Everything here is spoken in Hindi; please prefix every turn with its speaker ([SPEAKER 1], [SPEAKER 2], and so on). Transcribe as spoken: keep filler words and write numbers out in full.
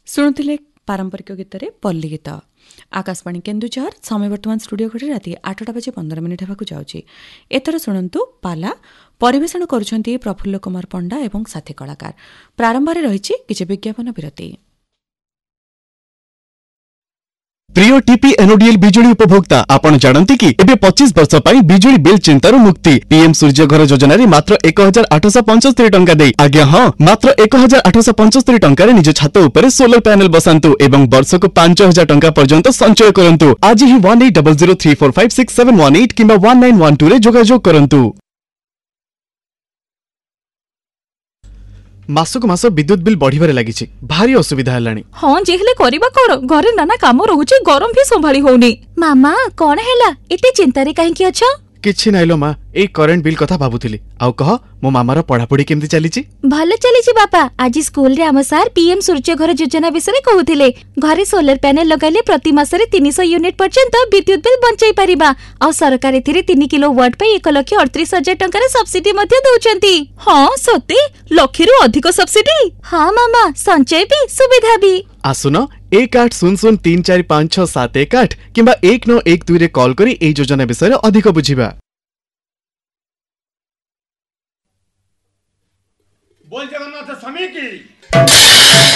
[SPEAKER 1] शुणुले पारंपरिक गीत पल्ली गीत। आकाशवाणी केन्दुझर समय बर्तमान स्टूडियो घड़ी राति आठटा बजे पंदर मिनिट होगा जाउछि। एथर शुणु पाला परिवेषण करुछंती प्रफुल्ल कुमार पंडा एवं साथी कलाकार। प्रारंभ में रही किछि विज्ञापन विरति।
[SPEAKER 2] प्रिय टीपी एनओडीएल बिजुली उपभोक्ता आपण जानती कि एबे पच्चीस वर्ष पई बिजुली बिल चिंतार मुक्ति पीएम सूर्य घर योजना रे मात्र एक हजार आठ सौ पचहत्तर टंका दे आज्ञा हां मात्र एक हजार आठ सौ पचहत्तर टंका रे निज छात ऊपर सोलर पैनल बसांतु एवं वर्ष को पांच हजार टंका पर्यंत संचय करंतु। आज ही one eight double zero three four five six seven one eight किंबा वन नाइन वन टू रे जोगाजोग करंतु। मासक मास विद्युत बिल बढ़िबारे लागिछि भारी असुविधा हलानी।
[SPEAKER 3] हां जेहले करबा कोन घरे नाना काम रहुछि गरम भी संभाली होउनी। मामा कोन हैला एते चिंता रे काहे की अछ?
[SPEAKER 2] किछि नाइलो मा ए करेंट बिल कथा भाबुथिली। आउ कह मो मामार पढ़ापढ़ी केमति चलीछि?
[SPEAKER 3] भले चलीछि बापा। आज स्कूल रे हम सार पीएम सूर्य घर योजना विषय कहउथिले। घरे सोलर पैनल लगाइले प्रति मास रे तीन सौ यूनिट पर्यंत विद्युत बिल बंचाई परिबा। आ सरकार एथिरे तीन किलोवाट पे एक लाख अड़तीस हजार टंका रे सब्सिडी मध्ये दउचंती। हां सते लाख रो अधिक सब्सिडी। हां मामा संचय भी सुविधा भी।
[SPEAKER 2] आसुन एक आठ शून्य शून्य तीन चार पांच छह सात एक आठ किंबा एक नौ एक दुई रे कॉल करी ए योजना विषय अधिक बुझिबा।
[SPEAKER 4] बोल जगन्नाथ स्वामी की।